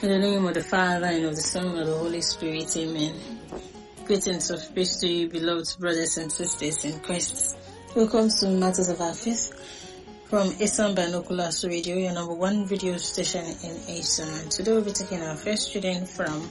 In the name of the Father, and of the Son, and of the Holy Spirit, amen. Greetings of peace to you, beloved brothers and sisters in Christ. Welcome to Matters of Our Faith from Eastern Binoculars Radio, your number one video station in Asia. And today we'll be taking our first reading from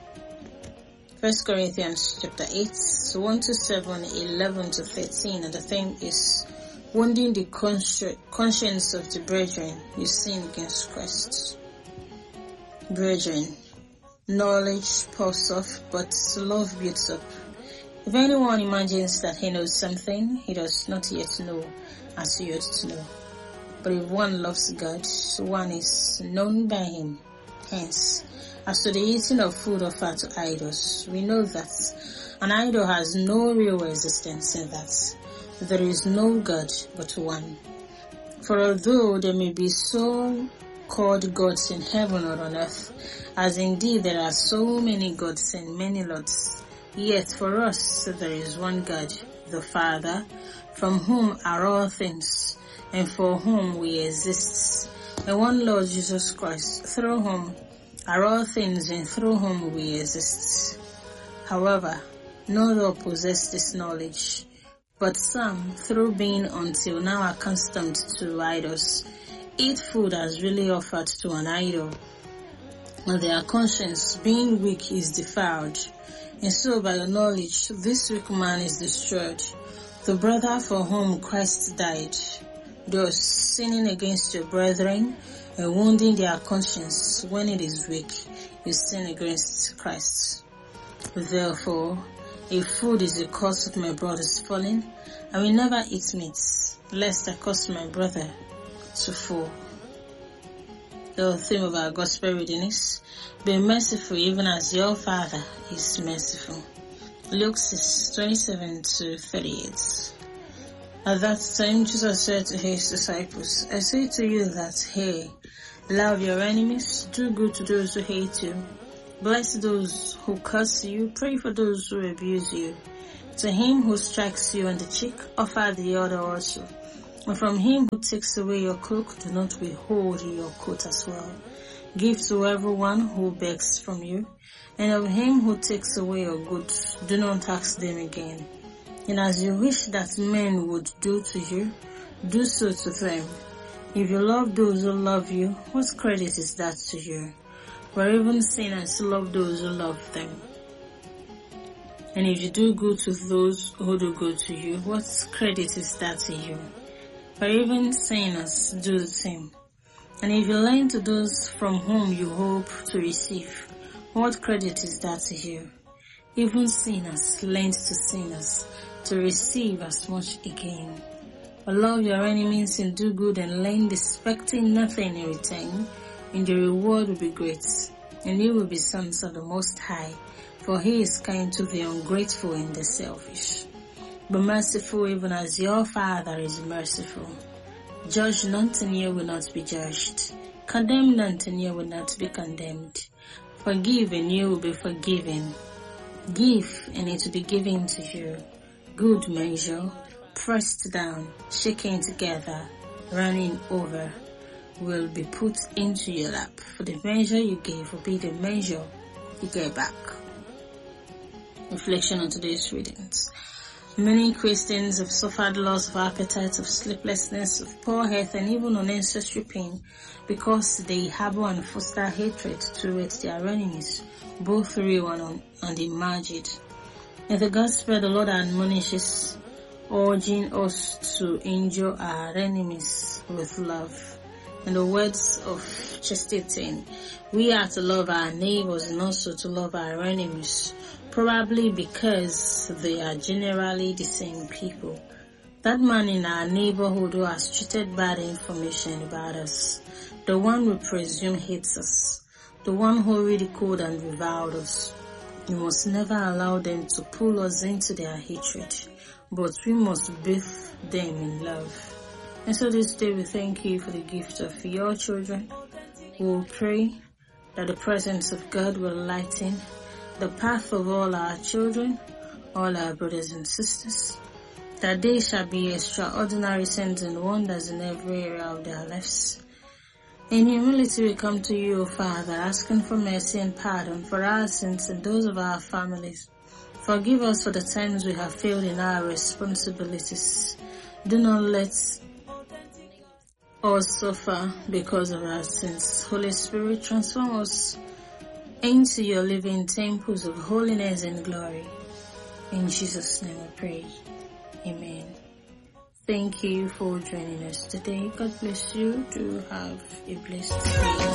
1 Corinthians chapter 8, 1 to 7, 11 to 13, and the theme is wounding the conscience of the brethren who sin against Christ. Brethren, knowledge puffs off, but love builds up. If anyone imagines that he knows something, he does not yet know as he ought to know. But if one loves God, one is known by him. Hence, as to the eating of food offered to idols, we know that an idol has no real existence in that there is no God but one. For although there may be so called gods in heaven or on earth, as indeed there are so many gods and many lords, yet for us there is one God, the Father, from whom are all things, and for whom we exist, and one Lord Jesus Christ, through whom are all things, and through whom we exist. However, not all possess this knowledge, but some, through being until now accustomed to idols, eat food as really offered to an idol, and their conscience, being weak, is defiled. And so by your knowledge, this weak man is destroyed, the brother for whom Christ died. Thus, sinning against your brethren and wounding their conscience when it is weak, you sin against Christ. Therefore, if food is the cause of my brother's falling, I will never eat meat, lest I cause my brother to fall. The theme of our gospel reading is, be merciful even as your Father is merciful. Luke 6:27 to 38. At that time Jesus said to his disciples, I say to you that, hey, love your enemies, do good to those who hate you, bless those who curse you, pray for those who abuse you. To him who strikes you on the cheek, offer the other also. And from him who takes away your cloak, do not withhold your coat as well. Give to everyone who begs from you, and of him who takes away your goods, do not ask them again. And as you wish that men would do to you, do so to them. If you love those who love you, what credit is that to you? For even sinners love those who love them. And if you do good to those who do good to you, what credit is that to you? For even sinners do the same. And if you lend to those from whom you hope to receive, what credit is that to you? Even sinners lend to sinners to receive as much again. But love your enemies and do good and lend, expecting nothing in return, and the reward will be great, and you will be sons of the Most High, for he is kind to the ungrateful and the selfish. Be merciful even as your Father is merciful. Judge not and you will not be judged. Condemn not and you will not be condemned. Forgive and you will be forgiven. Give and it will be given to you. Good measure, pressed down, shaken together, running over, will be put into your lap. For the measure you gave will be the measure you get back. Reflection on today's readings. Many Christians have suffered loss of appetite, of sleeplessness, of poor health, and even unnecessary pain because they harbor and foster hatred towards their enemies, both real and imagined. In the Gospel, the Lord admonishes, urging us to endure our enemies with love. In the words of Chesterton, we are to love our neighbors and also to love our enemies, probably because they are generally the same people. That man in our neighborhood who has treated bad information about us, the one we presume hates us, the one who ridiculed and reviled us, we must never allow them to pull us into their hatred, but we must bathe them in love. And so this day we thank you for the gift of your children. We will pray that the presence of God will lighten the path of all our children, all our brothers and sisters, that they shall be extraordinary signs and wonders in every area of their lives. In humility we come to you, O Father, asking for mercy and pardon for our sins and those of our families. Forgive us for the times we have failed in our responsibilities. Do not let us suffer because of our sins. Holy Spirit, transform us into your living temples of holiness and glory. In Jesus' name we pray. Amen. Thank you for joining us today. God bless you. Do have a blessed day.